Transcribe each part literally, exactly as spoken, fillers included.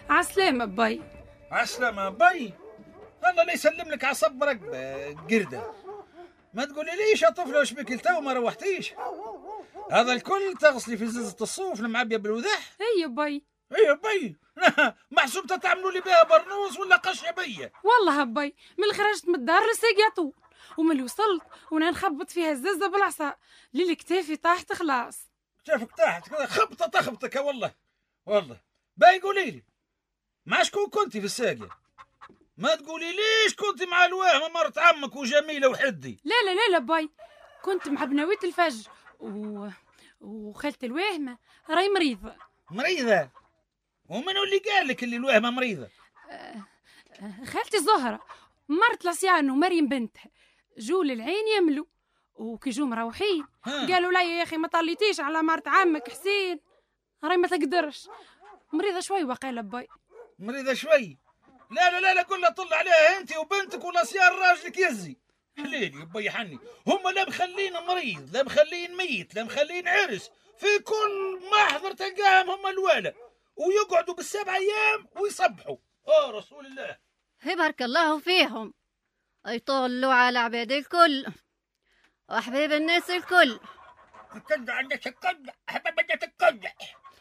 عسلامة باي. عسلامة باي. الله لا يسلم لك عصب رقبة قردة. ما تقولي ليش يا طفلة وش بك تو ما روحتيش؟ هذا الكل تغسلي في ززة الصوف المعبية بالوضح؟ اي باي. اي باي. محسوب تعملوا لي بها برنوس ولا قشبية؟ والله باي من خرجت من الدار لساق طول، ومن وصلت وانا نخبط فيها الززة بالعصا للكتافي طاحت خلاص. كيفك طاحت كذا خبطة تخبطك والله. والله باي قولي لي مع شكون كنتي في الساقية؟ ما تقولي ليش كنت مع الواهمة مرت عمك وجميلة وحدي؟ لا لا لا لا باي، كنت مع بنوية الفجر و... وخالة الواهمة راي مريضة. مريضة؟ ومنو اللي قال لك اللي الواهمة مريضة؟ أه... خالتي زهرة مرت لصيان ومريم بنتها جو للعين يملوا، وكي جو مروحين قالوا لي يا أخي ما طليتيش على مرت عمك حسين راي ما تقدرش، مريضة شوي وقيلة باي. مريضة شوي؟ لا لا لا لا قول له طلع عليها انت وبنتك ولصيان راجلك يزي. حليلي يبا حني، هم لا مخلين مريض لا مخلين ميت لا مخلين عرس، في كل محضر تلقاهم هم الوالة، ويقعدوا بالسبع ايام ويصبحوا. اه رسول الله. هي بارك الله فيهم، يطلوا على عباد الكل واحباب الناس الكل. تكدع الناس الكل احباب الناس الكل.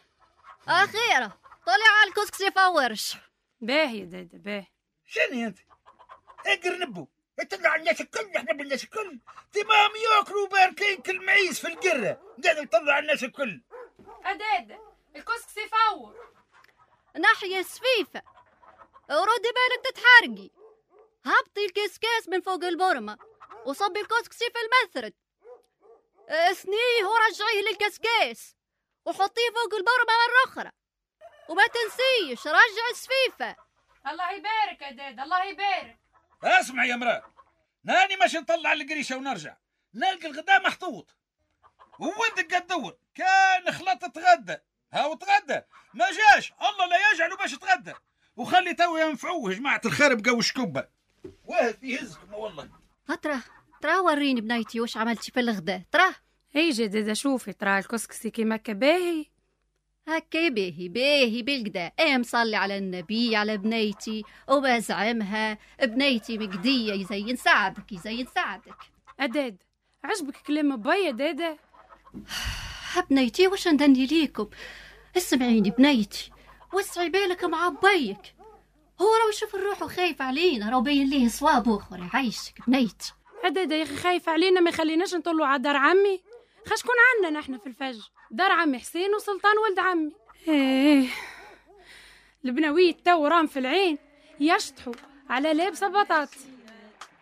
اخيرا طلع على الكسكس يفورش. باهي يا دادا باهي. شنو انت؟ اقر نبو يطلع الناس الكل احباب الناس الكل، تمام ياكلوا باركين كل معيز في القرة قاعد يطلع الناس الكل. أدادا الكسكس يفور. ناحية سفيفة وردي بالك تتحرقي، هبطي الكسكاس من فوق البرمة وصبي الكسكسي في المثرد، اثنيه ورجعيه للكسكاس وحطيه فوق البرمة مرة أخرى، وما تنسيش رجع السفيفة. الله يبارك يا دادا الله يبارك. اسمع يا مرأة، ناني مش نطلع القريشة ونرجع نلقى الغداء محطوط، وانت قد تدور كان خلط تتغدى هاو تغدى ما جاش الله لا يجعله باش تغدى، وخلي تو ينفعوه جماعة الخير بقوا شكوبة واحد في يهزكم والله. ترى ترى وريني بنيتي وش عملتي في الغداء. ترى هيجي دادا شوفي ترى الكسكسي كيما كباهي هكا باهي باهي بالقدا. ايه مصلي على النبي على بنيتي وبزعمها بنيتي مقدية يزين سعدك يزين سعدك. أداد عجبك كلام بايا دادا؟ بنيتي وش ندني ليكم، اسمعيني بنيتي وسعي بالك مع بيك، هو راهو يشوف الروح وخايف علينا، راهو باين ليه صواب اخر يعيشك بنيتي. أدادا يا اخي خايف علينا ما يخليناش نطلوا على دار عمي، خاش كون عنا نحن في الفجر دار عمي حسين وسلطان ولد عمي. ايه البنويت تو رام في العين يشطحوا على لابسه بطاطس